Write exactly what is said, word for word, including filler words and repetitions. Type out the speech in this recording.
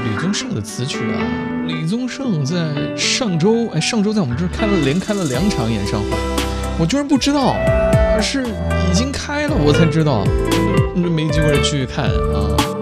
李宗盛的词曲啊。李宗盛在上周，哎，上周在我们这儿开了连开了两场演唱会，我居然不知道，是已经开了我才知道，没机会去看啊。